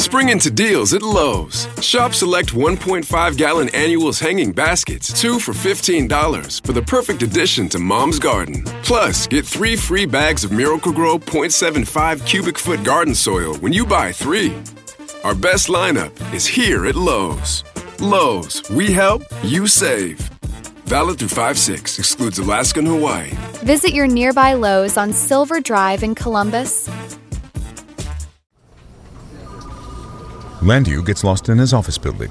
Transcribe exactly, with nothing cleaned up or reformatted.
Spring into deals at Lowe's. Shop select one point five gallon annuals hanging baskets, two for fifteen dollars, for the perfect addition to Mom's Garden. Plus, get three free bags of Miracle-Gro point seven five cubic foot garden soil when you buy three. Our best lineup is here at Lowe's. Lowe's, we help, you save. Valid through five six, excludes Alaska and Hawaii. Visit your nearby Lowe's on Silver Drive in Columbus. Landu gets lost in his office building.